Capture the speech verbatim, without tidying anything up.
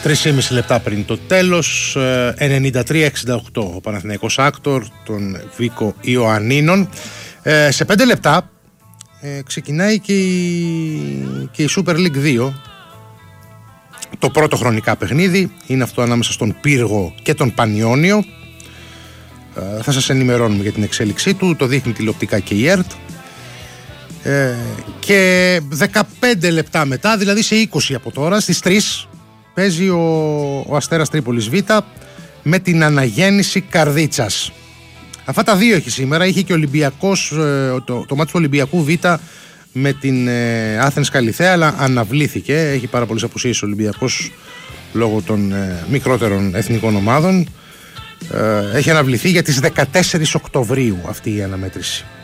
Τρεις και μισή λεπτά πριν το τέλος, ενενήντα τρία εξήντα οκτώ ο Παναθηναϊκός Άκτορ των Βίκο Ιωαννίνων. Ε, σε πέντε λεπτά ε, ξεκινάει και η, και η Super League δύο. Το πρώτο χρονικά παιχνίδι είναι αυτό ανάμεσα στον Πύργο και τον Πανιόνιο. Ε, θα σας ενημερώνουμε για την εξέλιξή του, το δείχνει τηλεοπτικά και η ΕΡΤ. Ε, και δεκαπέντε λεπτά μετά, δηλαδή σε είκοσι από τώρα, στις τρεις παίζει ο, ο Αστέρας Τρίπολης Β με την Αναγέννηση Καρδίτσας. Αυτά τα δύο έχει σήμερα. Είχε και ο Ολυμπιακός, το, το μάτι του Ολυμπιακού Β με την ε, Άθενς Καλιθέα, αλλά αναβλήθηκε. Έχει πάρα πολλές απουσίες ο Ολυμπιακός λόγω των ε, μικρότερων εθνικών ομάδων. Ε, έχει αναβληθεί για τις δεκατέσσερις Οκτωβρίου αυτή η αναμέτρηση.